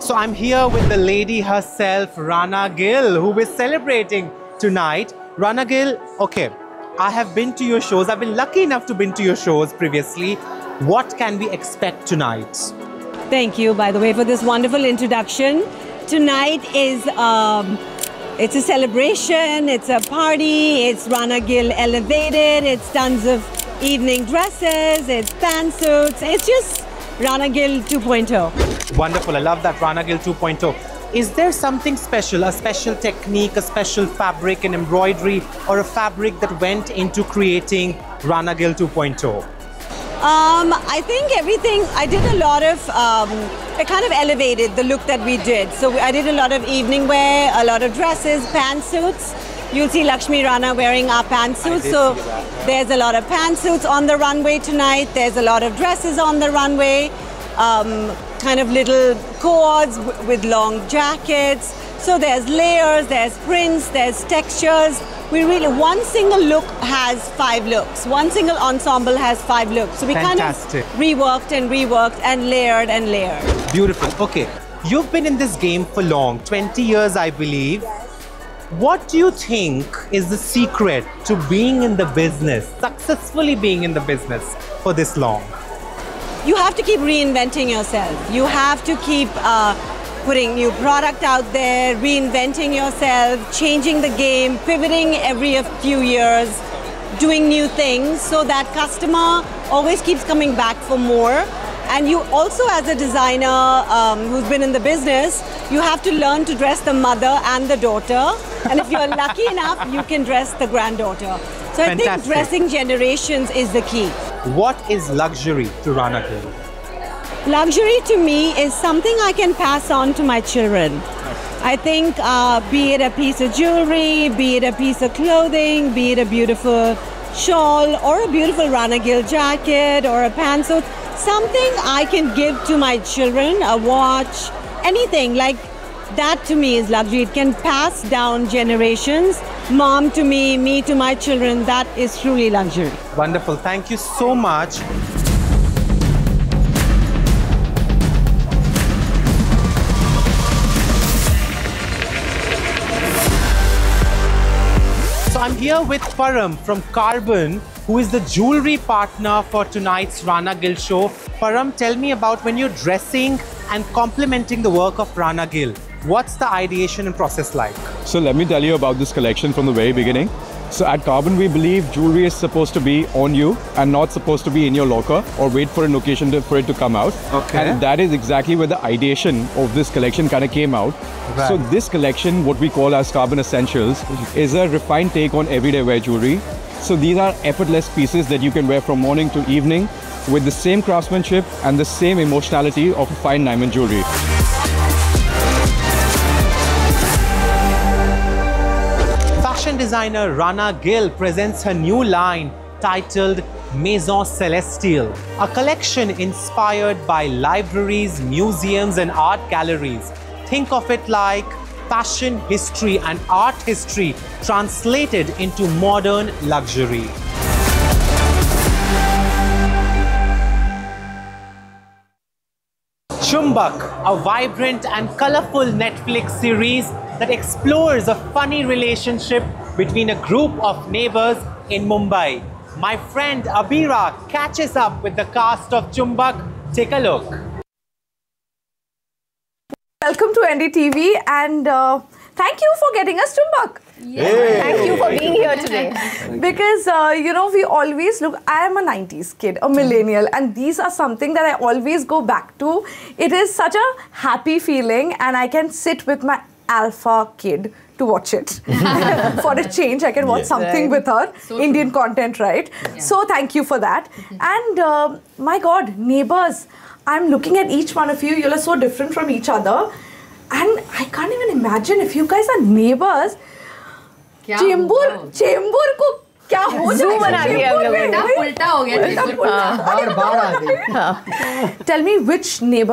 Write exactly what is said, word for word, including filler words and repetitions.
So I'm here with the lady herself, Rana Gill, who is celebrating tonight. Rana Gill, okay, I have been to your shows. I've been lucky enough to been to your shows previously. What can we expect tonight? Thank you, by the way, for this wonderful introduction. Tonight is, um, it's a celebration, it's a party, it's Rana Gill elevated, it's tons of evening dresses, it's pantsuits, it's just Rana Gill two point oh. Wonderful, I love that, Rana Gill two point oh. Is there something special, a special technique, a special fabric and embroidery, or a fabric that went into creating Rana Gill two point oh? Um, I think everything, I did a lot of, um, I kind of elevated the look that we did. So I did a lot of evening wear, a lot of dresses, pantsuits. You'll see Lakshmi Rana wearing our pantsuits. So there's a lot of pantsuits on the runway tonight. There's a lot of dresses on the runway. Um, kind of little cords with long jackets. So there's layers, there's prints, there's textures. We really, one single look has five looks. One single ensemble has five looks. So we Fantastic. kind of reworked and reworked and layered and layered. Beautiful. Okay, you've been in this game for long, twenty years, I believe. What do you think is the secret to being in the business, successfully being in the business for this long? You have to keep reinventing yourself. You have to keep uh, putting new product out there, reinventing yourself, changing the game, pivoting every few years, doing new things so that customer always keeps coming back for more. And you also, as a designer um, who's been in the business, you have to learn to dress the mother and the daughter. And if you're lucky enough, you can dress the granddaughter. So I Fantastic. think dressing generations is the key. What is luxury to Rana Gill? Luxury to me is something I can pass on to my children. I think uh, be it a piece of jewelry, be it a piece of clothing, be it a beautiful shawl or a beautiful Rana Gill jacket or a pantsuit, something I can give to my children, a watch, anything like that to me is luxury. It can pass down generations, mom to me, me to my children. That is truly luxury. Wonderful. Thank you so much. So I'm here with Param from Carbon, who is the jewelry partner for tonight's Rana Gill show. Param, tell me about when you're dressing and complementing the work of Rana Gill. What's the ideation and process like? So let me tell you about this collection from the very beginning. So at Carbon, we believe jewelry is supposed to be on you and not supposed to be in your locker or wait for an occasion to, for it to come out. Okay. And that is exactly where the ideation of this collection kind of came out. Right. So this collection, what we call as Carbon Essentials, is a refined take on everyday wear jewelry. So these are effortless pieces that you can wear from morning to evening with the same craftsmanship and the same emotionality of a fine diamond jewelry. Fashion designer Rana Gill presents her new line titled Maison Celestial, a collection inspired by libraries, museums and art galleries. Think of it like fashion history and art history translated into modern luxury. Chumbak, a vibrant and colorful Netflix series that explores a funny relationship between a group of neighbors in Mumbai. My friend Abira catches up with the cast of Chumbak. Take a look. Welcome to N D T V and uh, thank you for getting us Chumbak. Yes. Hey. Thank you for being here today. Because, uh, you know, we always look, I am a nineties kid, a millennial, and these are something that I always go back to. It is such a happy feeling and I can sit with my alpha kid to watch it. For a change, I can watch yes. something right. with her, so Indian true. content, right? Yeah. So thank you for that. And uh, my God, neighbors, I'm looking at each one of you, you are so different from each other. And I can't even imagine if you guys are neighbors, Chembur Chembur को क्या हो जाएगा बना दिया उल्टा हो गया उल्टा उल्टा Tell me which neighbor